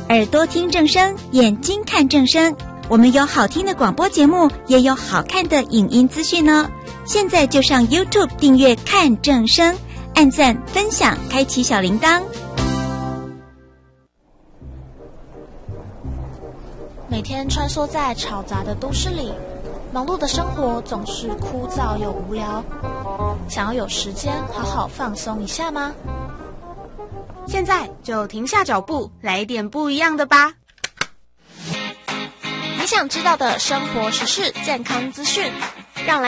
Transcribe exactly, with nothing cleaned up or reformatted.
耳朵听正声，眼睛看正声。我们有好听的广播节目，也有好看的影音资讯哦。现在就上 YouTube 订阅看正声，按赞分享，开启小铃铛。 每天穿梭在嘈杂的都市里，忙碌的生活总是枯燥又无聊。想要有时间好好放松一下吗？ 现在就停下脚步，来一点不一样的吧。 你想知道的生活时事、健康资讯，